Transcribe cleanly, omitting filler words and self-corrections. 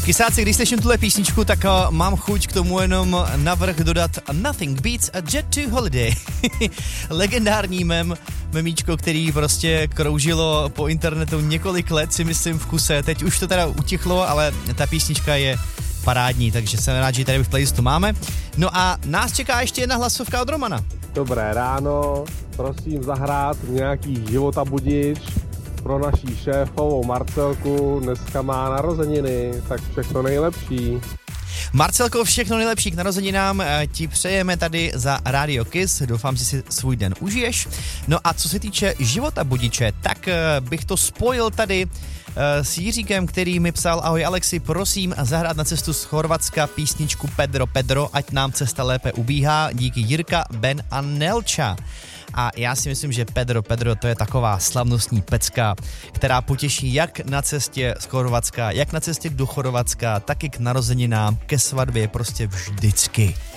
Kysáci, když slyším tuhle písničku, tak mám chuť k tomu jenom navrch dodat Nothing Beats a Jet to Holiday. Legendární memíčko, který prostě kroužilo po internetu několik let, si myslím v kuse. Teď už to teda utichlo, ale ta písnička je parádní, takže jsem rád, že tady v playlistu máme. No a nás čeká ještě jedna hlasovka od Romana. Dobré ráno, prosím zahrát nějaký života budič pro naší šéfovou Marcelku, dneska má narozeniny, tak všechno nejlepší. Marcelko, všechno nejlepší k narozeninám ti přejeme tady za Radio Kiss, doufám, že si svůj den užiješ. No a co se týče života budiče, tak bych to spojil tady s Jiříkem, který mi psal: ahoj Alexi, prosím zahrát na cestu z Chorvatska písničku Pedro Pedro, ať nám cesta lépe ubíhá, díky Jirka, Ben a Nelča. A já si myslím, že Pedro Pedro to je taková slavnostní pecka, která potěší jak na cestě z Chorvatska, jak na cestě do Chorvatska, tak i k narozeninám, ke svatbě, prostě vždycky.